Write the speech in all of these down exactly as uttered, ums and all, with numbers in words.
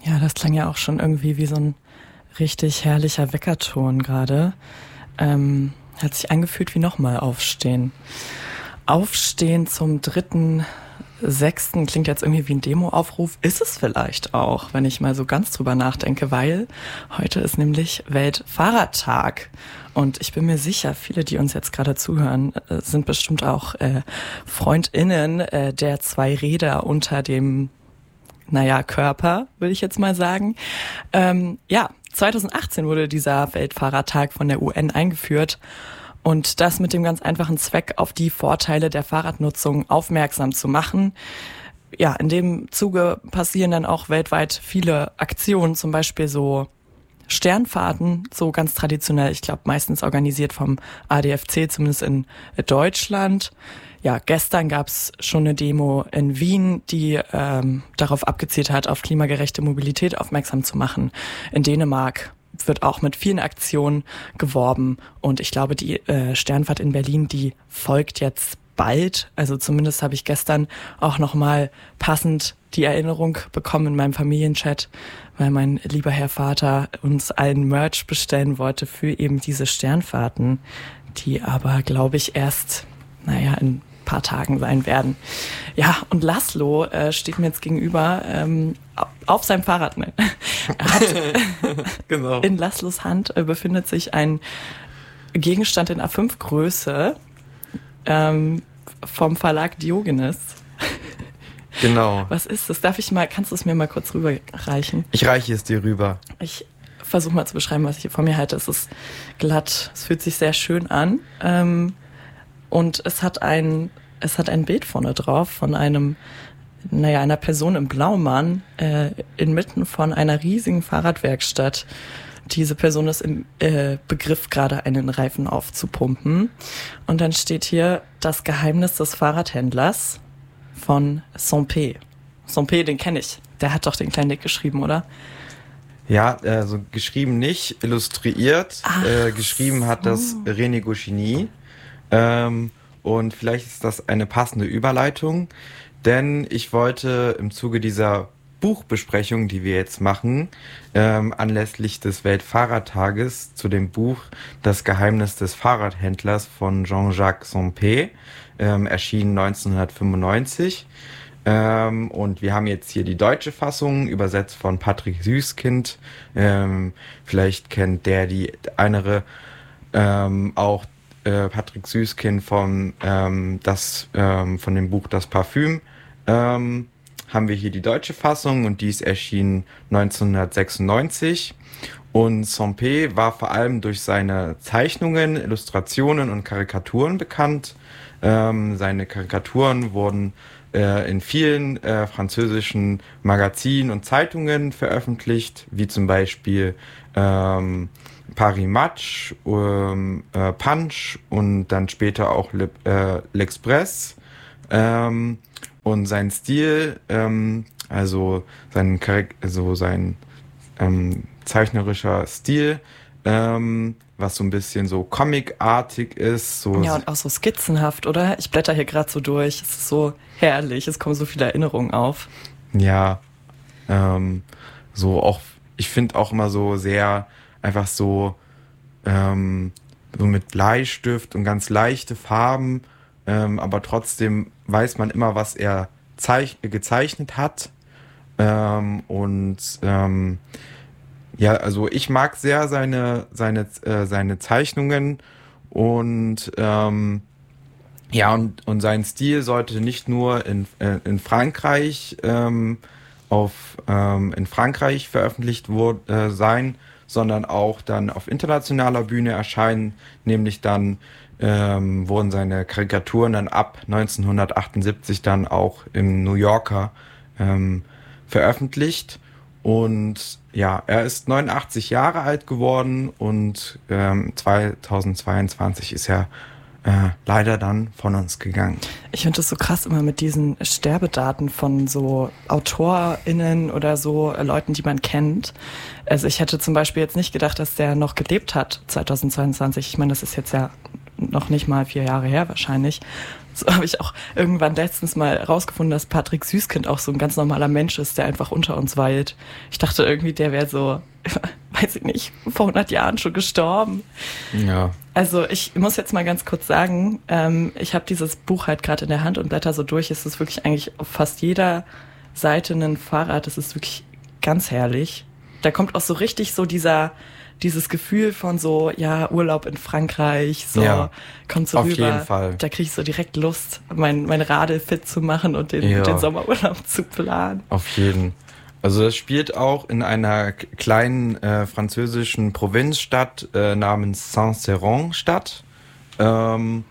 Ja, das klang ja auch schon irgendwie wie so ein richtig herrlicher Weckerton gerade. Ähm, hat sich angefühlt wie nochmal aufstehen. Aufstehen zum dritten, sechsten klingt jetzt irgendwie wie ein Demoaufruf. Ist es vielleicht auch, wenn ich mal so ganz drüber nachdenke, weil heute ist nämlich Weltfahrradtag. Und ich bin mir sicher, viele, die uns jetzt gerade zuhören, sind bestimmt auch äh, FreundInnen äh, der zwei Räder unter dem, naja, Körper, würde ich jetzt mal sagen. Ähm, ja, zweitausendachtzehn wurde dieser Weltfahrradtag von der U N eingeführt. Und das mit dem ganz einfachen Zweck, auf die Vorteile der Fahrradnutzung aufmerksam zu machen. Ja, in dem Zuge passieren dann auch weltweit viele Aktionen, zum Beispiel so Sternfahrten, so ganz traditionell, ich glaube meistens organisiert vom A D F C, zumindest in Deutschland. Ja, gestern gab's schon eine Demo in Wien, die ähm, darauf abgezielt hat, auf klimagerechte Mobilität aufmerksam zu machen. In Dänemark wird auch mit vielen Aktionen geworben und ich glaube, die äh, Sternfahrt in Berlin, die folgt jetzt bald. Also zumindest habe ich gestern auch nochmal passend die Erinnerung bekommen in meinem Familienchat, weil mein lieber Herr Vater uns allen Merch bestellen wollte für eben diese Sternfahrten, die aber, glaube ich, erst, naja, in paar Tagen sein werden. Ja, und Laszlo äh, steht mir jetzt gegenüber ähm, auf seinem Fahrrad. Ne? Er hat, genau. In Laszlos Hand äh, befindet sich ein Gegenstand in A fünf Größe ähm, vom Verlag Diogenes. Genau. Was ist das? Darf ich mal, kannst du es mir mal kurz rüberreichen? Ich reiche es dir rüber. Ich versuche mal zu beschreiben, was ich hier vor mir halte. Es ist glatt, es fühlt sich sehr schön an. Ähm, Und es hat ein, es hat ein Bild vorne drauf von einem, naja, einer Person im Blaumann äh, inmitten von einer riesigen Fahrradwerkstatt. Diese Person ist im äh, Begriff, gerade einen Reifen aufzupumpen. Und dann steht hier das Geheimnis des Fahrradhändlers von Sampé. Sampé, den kenne ich. Der hat doch den kleinen Nick geschrieben, oder? Ja, also geschrieben nicht, illustriert. Äh, geschrieben hat das René Goscinny. Ähm, und vielleicht ist das eine passende Überleitung, denn ich wollte im Zuge dieser Buchbesprechung, die wir jetzt machen, ähm, anlässlich des Weltfahrradtages zu dem Buch Das Geheimnis des Fahrradhändlers von Jean-Jacques Sampé, ähm, erschienen neunzehnhundertfünfundneunzig. Ähm, und wir haben jetzt hier die deutsche Fassung, übersetzt von Patrick Süßkind. Ähm, vielleicht kennt der die andere ähm, auch Äh, Patrick Süßkind von, ähm, das, ähm, von dem Buch Das Parfüm, ähm, haben wir hier die deutsche Fassung und die ist erschienen neunzehnhundertsechsundneunzig. Und Sampé war vor allem durch seine Zeichnungen, Illustrationen und Karikaturen bekannt. Ähm, seine Karikaturen wurden äh, in vielen äh, französischen Magazinen und Zeitungen veröffentlicht, wie zum Beispiel ähm, Paris Match, ähm, äh, Punch und dann später auch Le, äh, L'Express. Ähm, und sein Stil, ähm, also sein, also sein ähm, zeichnerischer Stil, ähm, was so ein bisschen so comicartig ist. So ja, und auch so skizzenhaft, oder? Ich blätter hier gerade so durch. Es ist so herrlich, es kommen so viele Erinnerungen auf. Ja, ähm, so auch, ich finde auch immer so sehr einfach so, ähm, so mit Bleistift und ganz leichte Farben, ähm, aber trotzdem weiß man immer, was er zeich- gezeichnet hat. Ähm, und ähm, ja, also ich mag sehr seine seine äh, seine Zeichnungen und ähm, ja und und sein Stil sollte nicht nur in äh, in Frankreich ähm, auf ähm, in Frankreich veröffentlicht wurde, äh, sein, sondern auch dann auf internationaler Bühne erscheinen, nämlich dann ähm, wurden seine Karikaturen dann ab neunzehnhundertachtundsiebzig dann auch im New Yorker ähm, veröffentlicht. Und ja, er ist neunundachtzig Jahre alt geworden und ähm, zweitausendzweiundzwanzig ist er äh, leider dann von uns gegangen. Ich finde das so krass immer mit diesen Sterbedaten von so AutorInnen oder so äh, Leuten, die man kennt. Also ich hätte zum Beispiel jetzt nicht gedacht, dass der noch gelebt hat zweitausendzweiundzwanzig. Ich meine, das ist jetzt ja noch nicht mal vier Jahre her wahrscheinlich. So habe ich auch irgendwann letztens mal rausgefunden, dass Patrick Süßkind auch so ein ganz normaler Mensch ist, der einfach unter uns weilt. Ich dachte irgendwie, der wäre so, weiß ich nicht, vor hundert Jahren schon gestorben. Ja. Also ich muss jetzt mal ganz kurz sagen, ähm, ich habe dieses Buch halt gerade in der Hand und blätter so durch. Es ist wirklich eigentlich auf fast jeder Seite ein Fahrrad. Es ist wirklich ganz herrlich. Da kommt auch so richtig so dieser... dieses Gefühl von so, ja, Urlaub in Frankreich, so, ja, kommt so auf rüber. Jeden Fall. Da kriege ich so direkt Lust, mein, mein Radl fit zu machen und den, ja. den Sommerurlaub zu planen. Auf jeden. Also das spielt auch in einer kleinen äh, französischen Provinzstadt äh, namens Saint-Céron statt. Ähm,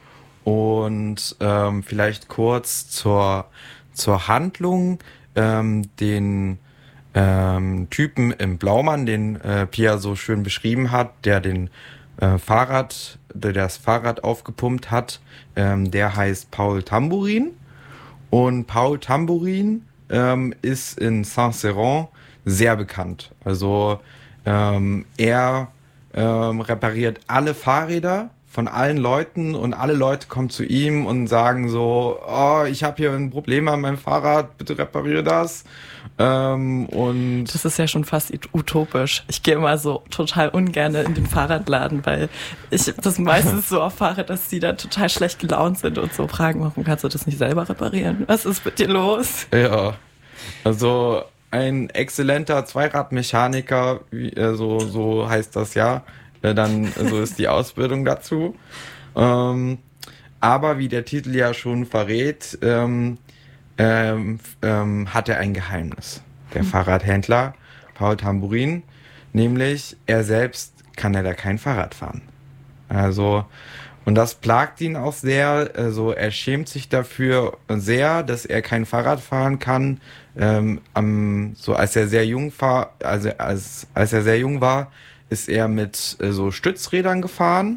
und ähm, vielleicht kurz zur, zur Handlung, ähm, den Ähm, Typen im Blaumann, den äh, Pia so schön beschrieben hat, der den äh, Fahrrad, der das Fahrrad aufgepumpt hat, ähm, der heißt Paul Tambourin. Und Paul Tambourin ähm, ist in Saint-Céron sehr bekannt. Also ähm, er ähm, repariert alle Fahrräder von allen Leuten und alle Leute kommen zu ihm und sagen so, oh, ich habe hier ein Problem an meinem Fahrrad, bitte repariere das. Ähm, und das ist ja schon fast utopisch. Ich gehe immer so total ungern in den Fahrradladen, weil ich das meistens so erfahre, dass die da total schlecht gelaunt sind und so fragen, warum kannst du das nicht selber reparieren? Was ist mit dir los? Ja, also ein exzellenter Zweiradmechaniker, wie, äh, so, so heißt das ja, äh, dann so ist die Ausbildung dazu. Ähm, aber wie der Titel ja schon verrät, ähm, Ähm, ähm, hat er ein Geheimnis, der mhm. Fahrradhändler Paul Tambourin, nämlich er selbst kann leider kein Fahrrad fahren. Also, und das plagt ihn auch sehr, also er schämt sich dafür sehr, dass er kein Fahrrad fahren kann. Ähm, am, so als er sehr jung war, also als, als er sehr jung war, ist er mit äh, so Stützrädern gefahren.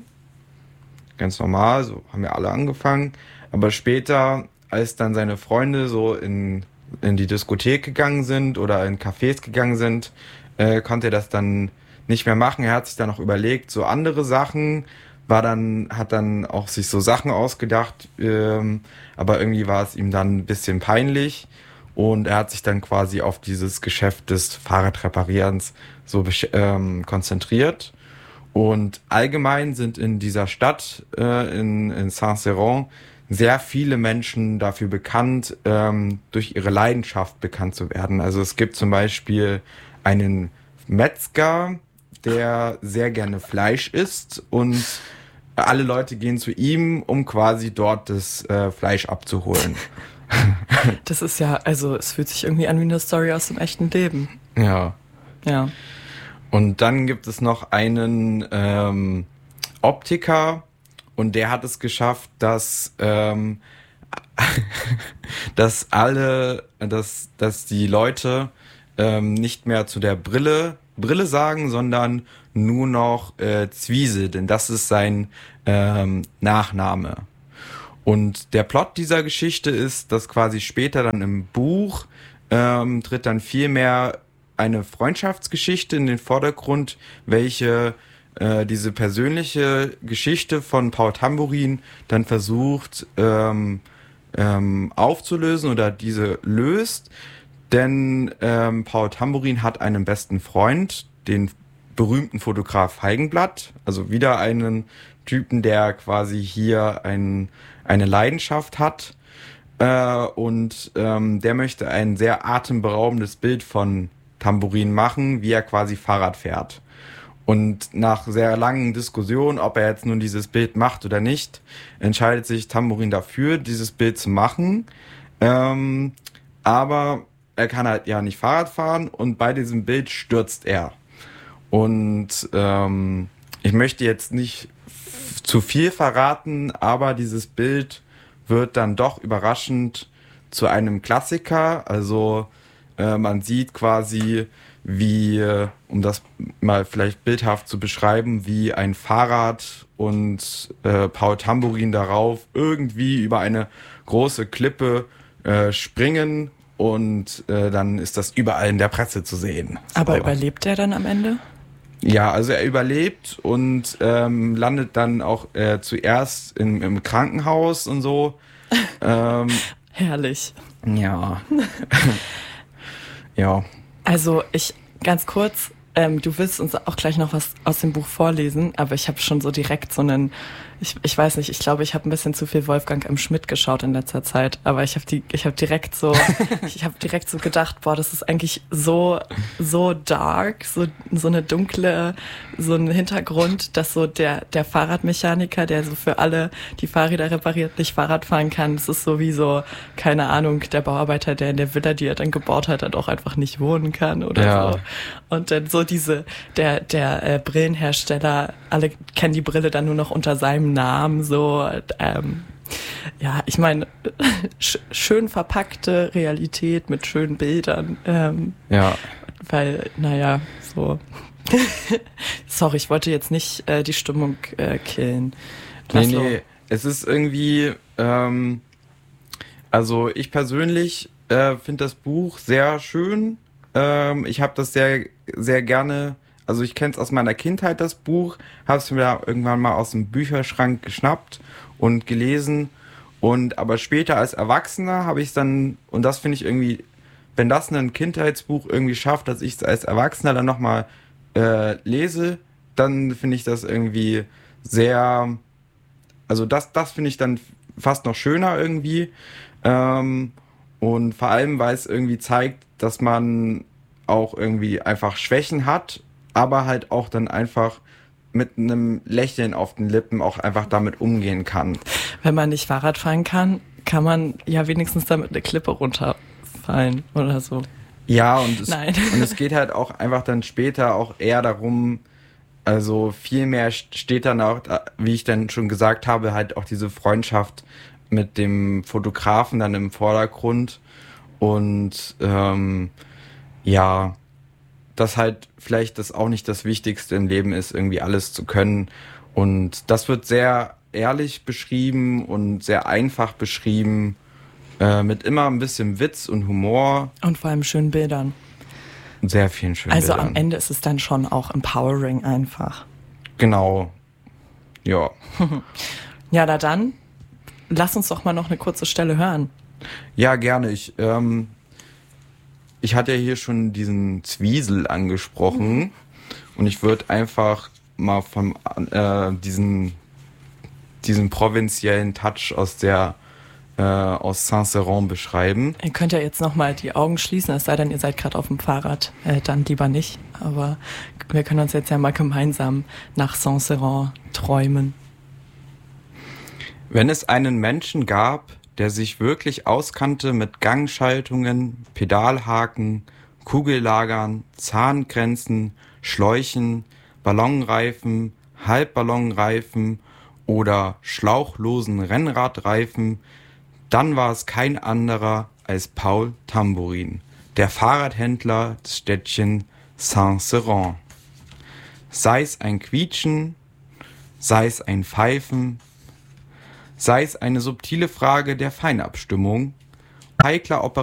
Ganz normal, so haben wir alle angefangen. Aber später, als dann seine Freunde so in, in die Diskothek gegangen sind oder in Cafés gegangen sind, äh, konnte er das dann nicht mehr machen. Er hat sich dann noch überlegt, so andere Sachen, war dann, hat dann auch sich so Sachen ausgedacht, ähm, aber irgendwie war es ihm dann ein bisschen peinlich und er hat sich dann quasi auf dieses Geschäft des Fahrradreparierens so ähm, konzentriert. Und allgemein sind in dieser Stadt, äh, in, in Saint-Céron, sehr viele Menschen dafür bekannt, ähm, durch ihre Leidenschaft bekannt zu werden. Also es gibt zum Beispiel einen Metzger, der sehr gerne Fleisch isst und alle Leute gehen zu ihm, um quasi dort das äh, Fleisch abzuholen. Das ist ja, also es fühlt sich irgendwie an wie eine Story aus dem echten Leben. Ja. Ja. Und dann gibt es noch einen ähm, Optiker, und der hat es geschafft, dass ähm, dass alle, dass dass die Leute ähm, nicht mehr zu der Brille Brille sagen, sondern nur noch äh, Zwiese, denn das ist sein ähm, Nachname. Und der Plot dieser Geschichte ist, dass quasi später dann im Buch ähm, tritt dann viel mehr eine Freundschaftsgeschichte in den Vordergrund, welche äh, diese persönliche Geschichte von Paul Tambourin dann versucht ähm, ähm, aufzulösen oder diese löst. Denn ähm, Paul Tambourin hat einen besten Freund, den berühmten Fotograf Feigenblatt, also wieder einen Typen, der quasi hier ein, eine Leidenschaft hat. Äh, und ähm, der möchte ein sehr atemberaubendes Bild von Tambourin machen, wie er quasi Fahrrad fährt. Und nach sehr langen Diskussionen, ob er jetzt nun dieses Bild macht oder nicht, entscheidet sich Tambourin dafür, dieses Bild zu machen. Ähm, aber er kann halt ja nicht Fahrrad fahren und bei diesem Bild stürzt er. Und ähm, ich möchte jetzt nicht f- zu viel verraten, aber dieses Bild wird dann doch überraschend zu einem Klassiker. Also äh, man sieht quasi, wie, äh, um das mal vielleicht bildhaft zu beschreiben, wie ein Fahrrad und äh, Paul Tambourin darauf irgendwie über eine große Klippe äh, springen und äh, dann ist das überall in der Presse zu sehen. Aber so. Überlebt er dann am Ende? Ja, also er überlebt und ähm, landet dann auch äh, zuerst in, im Krankenhaus und so. ähm, Herrlich. Ja. Ja. Also ich, ganz kurz, ähm, du willst uns auch gleich noch was aus dem Buch vorlesen, aber ich habe schon so direkt so einen, ich, ich weiß nicht, ich glaube, ich habe ein bisschen zu viel Wolfgang M. Schmidt geschaut in letzter Zeit, aber ich habe die, ich habe direkt so, ich habe direkt so gedacht, boah, das ist eigentlich so, so dark, so, so eine dunkle, so ein Hintergrund, dass so der, der Fahrradmechaniker, der so für alle die Fahrräder repariert, nicht Fahrrad fahren kann, das ist so wie so, keine Ahnung, der Bauarbeiter, der in der Villa, die er dann gebaut hat, dann auch einfach nicht wohnen kann oder Ja. so. Und dann so diese, der, der äh, Brillenhersteller, alle kennen die Brille dann nur noch unter seinem Namen, so, ähm, ja, ich meine, sch- schön verpackte Realität mit schönen Bildern, ähm, Ja. weil, naja, so, sorry, ich wollte jetzt nicht äh, die Stimmung äh, killen. Nee, Laszlo. nee, es ist irgendwie, ähm, also ich persönlich äh, finde das Buch sehr schön. Ähm, ich habe das sehr, sehr gerne, also ich kenne es aus meiner Kindheit, das Buch, habe es mir irgendwann mal aus dem Bücherschrank geschnappt und gelesen. Und aber später als Erwachsener habe ich es dann, und das finde ich irgendwie, wenn das ein Kindheitsbuch irgendwie schafft, dass ich es als Erwachsener dann nochmal äh, lese, dann finde ich das irgendwie sehr, also das, das finde ich dann fast noch schöner irgendwie. Ähm, und vor allem, weil es irgendwie zeigt, dass man auch irgendwie einfach Schwächen hat, aber halt auch dann einfach mit einem Lächeln auf den Lippen auch einfach damit umgehen kann. Wenn man nicht Fahrrad fahren kann, kann man ja wenigstens damit eine Klippe runterfallen oder so. Ja, und es, Nein. und es geht halt auch einfach dann später auch eher darum, also viel mehr steht dann auch, wie ich dann schon gesagt habe, halt auch diese Freundschaft mit dem Fotografen dann im Vordergrund und ähm, ja, dass halt vielleicht das auch nicht das Wichtigste im Leben ist, irgendwie alles zu können. Und das wird sehr ehrlich beschrieben und sehr einfach beschrieben, äh, mit immer ein bisschen Witz und Humor Und vor allem schönen Bildern. und sehr vielen schönen Also Bildern. am Ende ist es dann schon auch empowering einfach. Genau. Ja. Ja, na dann, lass uns doch mal noch eine kurze Stelle hören. Ja, gerne. Ich, ähm, ich hatte ja hier schon diesen Zwiesel angesprochen mhm. und ich würde einfach mal von äh, diesen, diesen provinziellen Touch aus der äh, aus Saint-Céron beschreiben. Ihr könnt ja jetzt noch mal die Augen schließen, es sei denn, ihr seid gerade auf dem Fahrrad. Äh, dann lieber nicht. Aber wir können uns jetzt ja mal gemeinsam nach Saint-Céron träumen. Wenn es einen Menschen gab, der sich wirklich auskannte mit Gangschaltungen, Pedalhaken, Kugellagern, Zahngrenzen, Schläuchen, Ballonreifen, Halbballonreifen oder schlauchlosen Rennradreifen, dann war es kein anderer als Paul Tambourin, der Fahrradhändler des Städtchen Saint-Céron. Sei es ein Quietschen, sei es ein Pfeifen, sei es eine subtile Frage der Feinabstimmung, heikler Operation